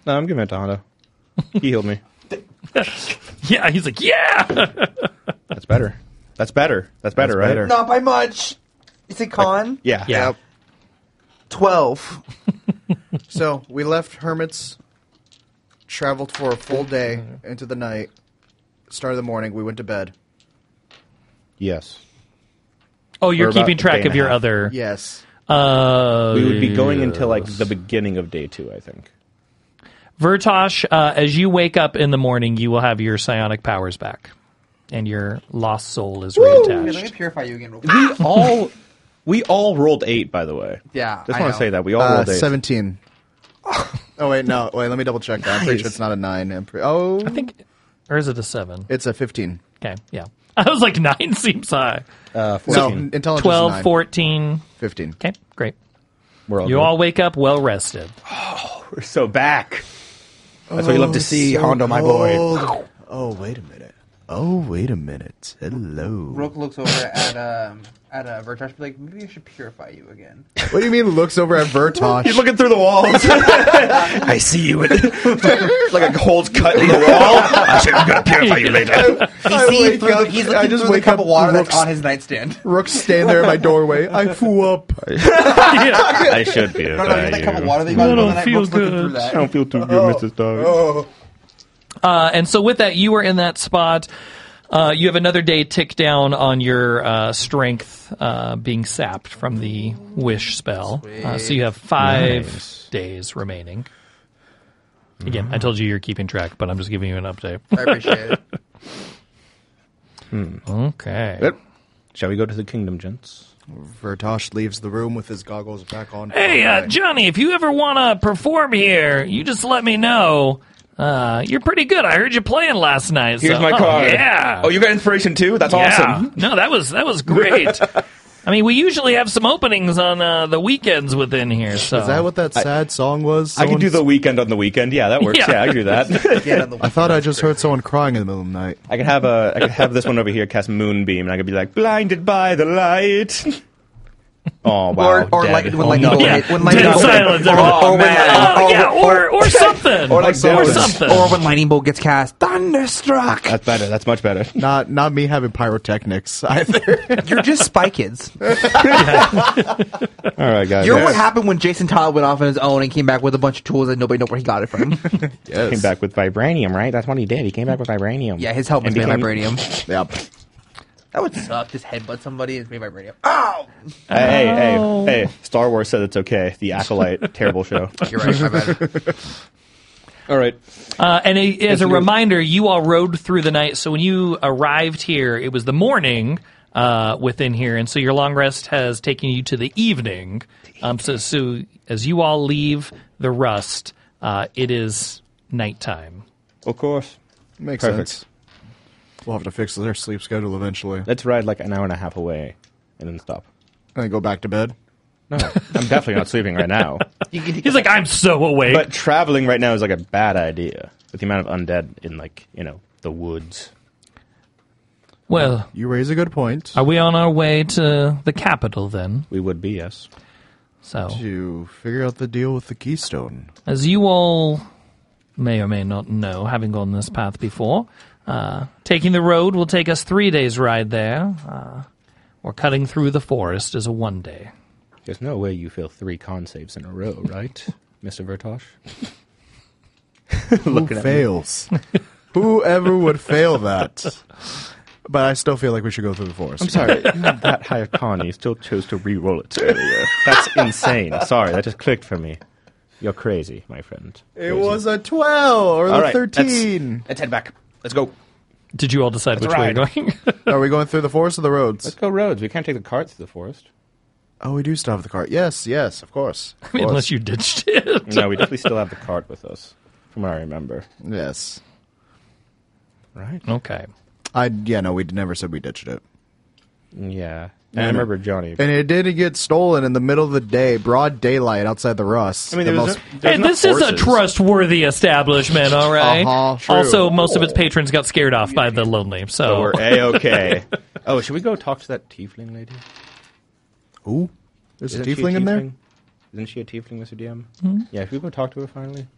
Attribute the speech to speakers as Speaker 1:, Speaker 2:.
Speaker 1: No, I'm giving it to Hondo. He healed me.
Speaker 2: Yeah, he's like, yeah!
Speaker 1: That's better. That's better, right?
Speaker 3: Better.
Speaker 4: Not by much. Is it con?
Speaker 1: Yeah.
Speaker 2: Yeah.
Speaker 4: 12.
Speaker 3: So we left Hermit's, traveled for a full day into the night. Start of the morning, we went to bed.
Speaker 1: Yes.
Speaker 2: Oh, you're
Speaker 1: For about
Speaker 2: keeping
Speaker 1: a
Speaker 2: track
Speaker 1: day and
Speaker 2: of
Speaker 1: a
Speaker 2: your
Speaker 1: half.
Speaker 2: other...
Speaker 3: Yes.
Speaker 1: We would be going until like the beginning of day 2, I think.
Speaker 2: Vertosh, as you wake up in the morning, you will have your psionic powers back. And your lost soul is
Speaker 4: Okay, let me
Speaker 2: reattached.
Speaker 4: purify you again real quick.
Speaker 1: We all rolled 8, by the way.
Speaker 4: Yeah,
Speaker 1: Just
Speaker 4: I
Speaker 1: want
Speaker 4: know.
Speaker 1: to say that we all rolled 8.
Speaker 3: 17. Oh, wait, no. Wait, let me double check that. I'm pretty sure it's not a 9.
Speaker 2: I think... Or is it a 7?
Speaker 3: It's a 15.
Speaker 2: Okay, yeah. I was like, 9 seems high.
Speaker 1: 14.
Speaker 3: No, intelligence
Speaker 2: 12,
Speaker 3: is 9.
Speaker 2: 14...
Speaker 3: 15.
Speaker 2: Okay, great.
Speaker 1: We're all
Speaker 2: You
Speaker 1: good.
Speaker 2: all wake up well rested.
Speaker 1: We're so back. That's what you love to see, Hondo, my boy.
Speaker 3: Oh, wait a minute. Hello.
Speaker 4: Rook looks over at Vertosh, be like, maybe I should purify you again.
Speaker 3: What do you mean looks over at Vertosh?
Speaker 1: He's looking through the walls. I see you. Like a hole's cut in the wall. I'm going to purify you later.
Speaker 4: He's looking through the cup of water that's on his nightstand.
Speaker 3: Rook's standing there at my doorway. I flew up.
Speaker 1: I should
Speaker 4: No,
Speaker 1: purify
Speaker 4: no, he's that cup of water that you
Speaker 2: I
Speaker 4: got
Speaker 2: don't
Speaker 4: the night.
Speaker 2: feel
Speaker 4: Rook's looking
Speaker 2: good.
Speaker 4: through that.
Speaker 1: I don't feel too good, Mrs. Dog.
Speaker 2: And so with that, you are in that spot. You have another day tick down on your strength being sapped from the wish spell. So you have 5 days remaining. Again, I told you you're keeping track, but I'm just giving you an update.
Speaker 4: I appreciate it.
Speaker 2: Okay.
Speaker 1: Yep. Shall we go to the kingdom, gents?
Speaker 3: Vertosh leaves the room with his goggles back on.
Speaker 2: Hey, Johnny, if you ever want to perform here, you just let me know. You're pretty good. I heard you playing last night.
Speaker 1: Here's
Speaker 2: so-
Speaker 1: my card.
Speaker 2: Yeah.
Speaker 1: Oh, you got inspiration too? That's
Speaker 2: Yeah.
Speaker 1: awesome.
Speaker 2: No, that was great. I mean, we usually have some openings on the weekends within here. So
Speaker 3: Is that what that sad song was?
Speaker 1: I can do
Speaker 3: Someone's-
Speaker 1: the weekend on the weekend. Yeah, that works.
Speaker 2: Yeah.
Speaker 1: Yeah, I can do that.
Speaker 4: Get on the
Speaker 3: I thought I just heard someone crying in the middle of the night.
Speaker 1: I could have this one over here cast Moonbeam, and I could be like, blinded by the light. Oh wow!
Speaker 4: Or
Speaker 1: dead.
Speaker 4: like when
Speaker 1: Oh,
Speaker 4: lightning
Speaker 1: no.
Speaker 4: bolt
Speaker 2: Yeah.
Speaker 4: hit, when lightning
Speaker 2: Dead
Speaker 4: bolt
Speaker 2: silence. Or something.
Speaker 1: Or like Dylan.
Speaker 2: something.
Speaker 4: or when lightning bolt gets cast, thunderstruck.
Speaker 1: That's better. That's much better.
Speaker 3: Not me having pyrotechnics either.
Speaker 4: You're just Spy Kids.
Speaker 1: All right, guys.
Speaker 4: You know what happened when Jason Todd went off on his own and came back with a bunch of tools that nobody knew where he got it from?
Speaker 3: Yes.
Speaker 1: Came back with vibranium, right? That's what he did. He came back with vibranium.
Speaker 4: Yeah, his helmet's made
Speaker 1: And
Speaker 4: of
Speaker 1: became-
Speaker 4: vibranium.
Speaker 3: Yep.
Speaker 4: That would suck. Just headbutt somebody and it's made of vibranium. Oh!
Speaker 1: Hey! Star Wars said it's okay. The Acolyte, terrible show.
Speaker 4: You're right, my bad.
Speaker 1: All right.
Speaker 2: And as a reminder, you all rode through the night. So when you arrived here, it was the morning within here, and so your long rest has taken you to the evening. So as you all leave the rust, it is nighttime.
Speaker 1: Of course.
Speaker 3: Makes
Speaker 1: Perfect.
Speaker 3: sense. We'll have to fix their sleep schedule eventually.
Speaker 1: Let's ride like an hour and a half away, and then stop.
Speaker 3: And then go back to bed.
Speaker 1: No, I'm definitely not sleeping right now.
Speaker 2: He's like, I'm so awake.
Speaker 1: But traveling right now is like a bad idea with the amount of undead in the woods.
Speaker 2: Well,
Speaker 3: You raise a good point.
Speaker 2: are we on our way to the capital then?
Speaker 1: We would be, yes.
Speaker 2: So,
Speaker 3: To figure out the deal with the keystone.
Speaker 2: as you all may or may not know, having gone this path before, taking the road will take us 3 days' ride there, or cutting through the forest is a 1 day.
Speaker 1: There's no way you fail 3 con saves in a row, right, Mr. Vertosh?
Speaker 3: Who fails? Whoever would fail that? But I still feel like we should go through the forest.
Speaker 1: I'm sorry, you had that high of con, you still chose to re-roll it earlier. That's insane. Sorry, that just clicked for me. You're crazy, my friend.
Speaker 3: It was a 12 or
Speaker 1: All
Speaker 3: the
Speaker 1: right,
Speaker 3: 13.
Speaker 1: Let's head back. Let's go.
Speaker 2: Did you all decide which way you're going?
Speaker 3: Are we going through the forest or the roads?
Speaker 1: Let's go roads. We can't take the cart through the forest.
Speaker 3: Oh, we do still have the cart. Yes, of course. Of
Speaker 2: I mean,
Speaker 3: course.
Speaker 2: unless you ditched it.
Speaker 1: No, we definitely still have the cart with us, from what I remember.
Speaker 3: Yes.
Speaker 1: Right?
Speaker 2: Okay.
Speaker 3: No, we never said we ditched it.
Speaker 1: Yeah. And I remember Johnny.
Speaker 3: And it didn't get stolen in the middle of the day, broad daylight outside the rust.
Speaker 1: I mean,
Speaker 3: The
Speaker 1: there's
Speaker 3: most-
Speaker 1: there's
Speaker 2: Hey,
Speaker 1: enough
Speaker 2: this is a
Speaker 1: horses.
Speaker 2: trustworthy establishment, all right?
Speaker 3: True.
Speaker 2: Also, most of its patrons got scared off by the lonely,
Speaker 1: So
Speaker 2: so...
Speaker 1: we're A-okay. Oh, should we go talk to that tiefling lady?
Speaker 3: Ooh, there's
Speaker 1: Isn't
Speaker 3: a
Speaker 1: she
Speaker 3: tiefling in there?
Speaker 1: Isn't she a tiefling, Mr. DM? Yeah, should we go talk to her finally?